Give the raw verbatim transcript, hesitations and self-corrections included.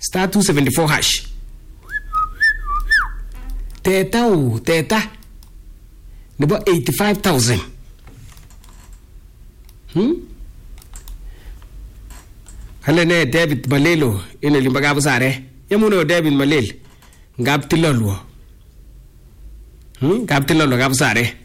star two seventy-four hash. Teta u teta nebo eighty-five thousand. Hmm? Halene David Malelo ina limbaga busare. Yamuno David Malel. Ngap tilolwo. Hmm? Ngap tilolwo gabusare.